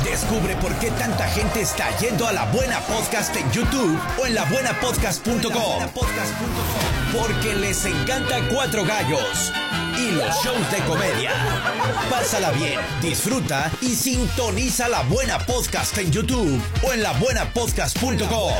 Descubre por qué tanta gente está yendo a La Buena Podcast en YouTube o en labuenapodcast.com. Porque les encanta Cuatro Gallos y los shows de comedia. Pásala bien, disfruta y sintoniza La Buena Podcast en YouTube o en labuenapodcast.com.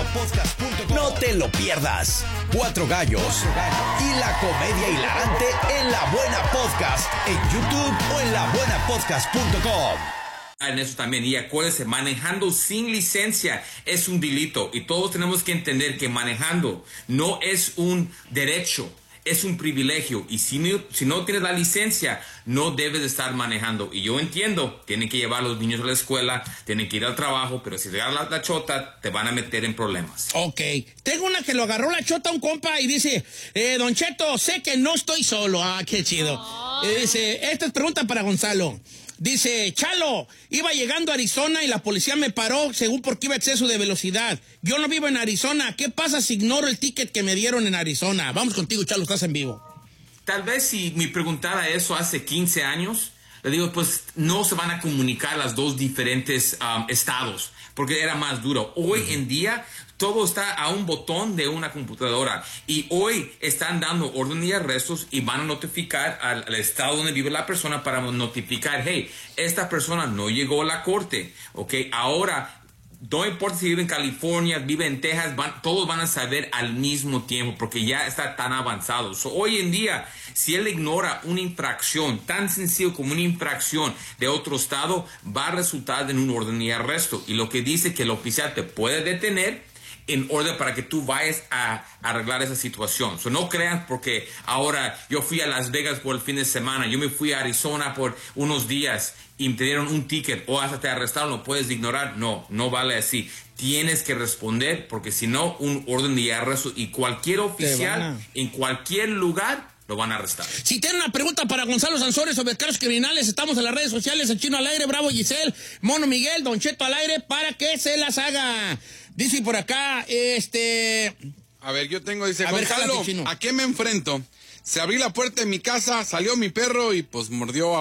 No te lo pierdas. Cuatro Gallos y la comedia hilarante en La Buena Podcast en YouTube o en labuenapodcast.com. En eso también, y acuérdense, manejando sin licencia es un delito y todos tenemos que entender que manejando no es un derecho, es un privilegio, y si no tienes la licencia no debes de estar manejando. Y yo entiendo, tienen que llevar a los niños a la escuela, tienen que ir al trabajo, pero si te agarras la chota te van a meter en problemas. Ok, tengo una que lo agarró la chota a un compa y dice, Don Cheto, sé que no estoy solo. Ah, qué chido. Dice, esta es pregunta para Gonzalo. Dice, Chalo, iba llegando a Arizona y la policía me paró según porque iba a exceso de velocidad. Yo no vivo en Arizona. ¿Qué pasa si ignoro el ticket que me dieron en Arizona? Vamos contigo, Chalo, estás en vivo. Tal vez si me preguntara eso hace 15 años, le digo, pues no se van a comunicar las dos diferentes estados, porque era más duro. Hoy en día todo está a un botón de una computadora y hoy están dando orden de arrestos y van a notificar al estado donde vive la persona para notificar, hey, esta persona no llegó a la corte, ¿ok? Ahora, no importa si vive en California, vive en Texas, todos van a saber al mismo tiempo porque ya está tan avanzado. Hoy en día, si él ignora una infracción tan sencillo como una infracción de otro estado, va a resultar en un orden de arresto. Y lo que dice que el oficial te puede detener en orden para que tú vayas a arreglar esa situación. No crean porque ahora yo fui a Las Vegas por el fin de semana, yo me fui a Arizona por unos días y te dieron un ticket o hasta te arrestaron, lo puedes ignorar. No vale así. Tienes que responder porque si no, un orden de arresto y cualquier oficial en cualquier lugar lo van a arrestar. Si tienen una pregunta para Gonzalo Sansores sobre casos criminales, estamos en las redes sociales, El Chino al Aire, Bravo Giselle, Mono Miguel, Don Cheto al Aire, para que se las haga. Dice por acá, A ver, yo tengo, dice, Gonzalo, ¿a qué me enfrento? Se abrió la puerta de mi casa, salió mi perro y pues mordió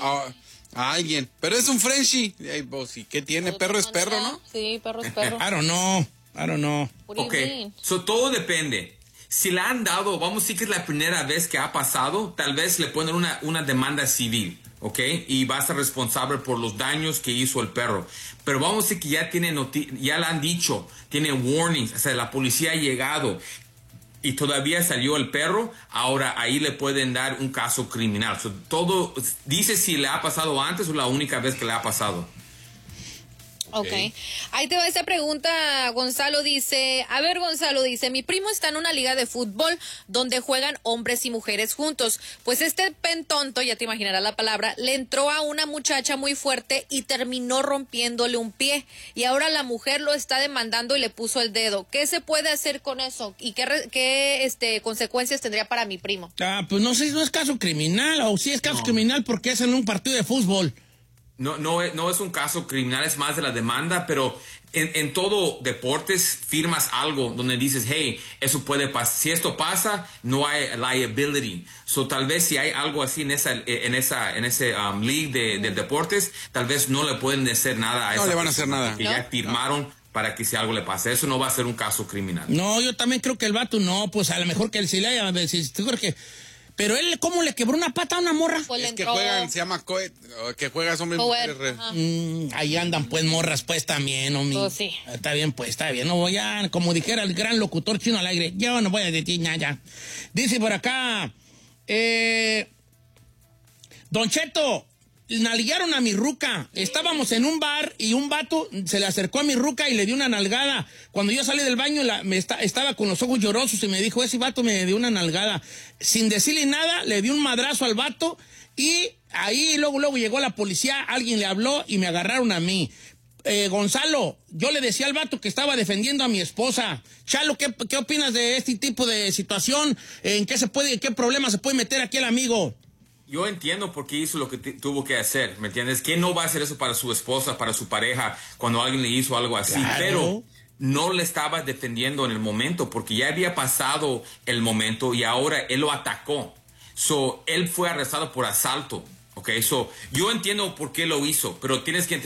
a alguien. Pero es un Frenchie. Pues, ¿y qué tiene? Perro es perro, ¿no? Sí, perro es perro. I don't know. Ok, todo depende. Si le han dado, vamos a decir que es la primera vez que ha pasado, tal vez le ponen una demanda civil, ¿ok? Y va a ser responsable por los daños que hizo el perro. Pero vamos a decir que ya le han dicho, tiene warnings, o sea, la policía ha llegado y todavía salió el perro, ahora ahí le pueden dar un caso criminal. Todo dice si le ha pasado antes o la única vez que le ha pasado. Ok. Ahí te va esta pregunta. Gonzalo dice, mi primo está en una liga de fútbol donde juegan hombres y mujeres juntos. Pues este pentonto, ya te imaginarás la palabra, le entró a una muchacha muy fuerte y terminó rompiéndole un pie. Y ahora la mujer lo está demandando y le puso el dedo. ¿Qué se puede hacer con eso? ¿Y qué consecuencias tendría para mi primo? Pues no sé si no es caso criminal o si es caso criminal porque es en un partido de fútbol. No es un caso criminal, es más de la demanda, pero en todo deportes firmas algo donde dices, hey, eso puede pasar. Si esto pasa, no hay liability. Tal vez si hay algo así en ese league de deportes, tal vez no le pueden hacer nada a esa persona. No le van a hacer nada. Que ya firmaron para que si algo le pase. Eso no va a ser un caso criminal. No, yo también creo que el vato pues a lo mejor que él sí le haya... Pero él, ¿cómo le quebró una pata a una morra? Pues es que juegan, se llama coed, que juegas hombres y mujeres. Ahí andan pues morras pues también, homie. Pues sí. Está bien, no voy a, como dijera el gran locutor Chino al Aire, yo no voy a decir nada. Dice por acá, Don Cheto, nalguearon a mi ruca. Estábamos en un bar y un vato se le acercó a mi ruca y le dio una nalgada. Cuando yo salí del baño estaba con los ojos llorosos y me dijo, ese vato me dio una nalgada. Sin decirle nada, le dio un madrazo al vato y ahí luego llegó la policía, alguien le habló y me agarraron a mí. Gonzalo, yo le decía al vato que estaba defendiendo a mi esposa. Chalo, ¿qué opinas de este tipo de situación? ¿En qué problema se puede meter aquí el amigo? Yo entiendo por qué hizo lo que tuvo que hacer, ¿me entiendes? ¿Quién no va a hacer eso para su esposa, para su pareja, cuando alguien le hizo algo así? Claro. Pero no le estaba defendiendo en el momento, porque ya había pasado el momento y ahora él lo atacó. Él fue arrestado por asalto, ¿ok? Yo entiendo por qué lo hizo, pero tienes que entender